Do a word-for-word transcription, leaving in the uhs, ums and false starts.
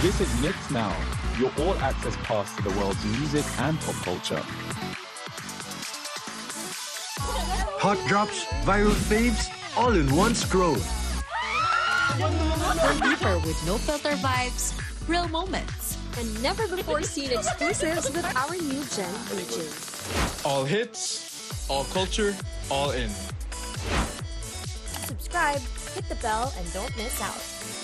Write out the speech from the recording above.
Visit Mix now, your all-access pass to the world's music and pop culture. Hot drops, viral faves, all in one scroll. Go deeper with no filter vibes, real moments, and never-before-seen exclusives with our new Gen pages. All hits, all culture, all in. Subscribe, hit the bell, and don't miss out.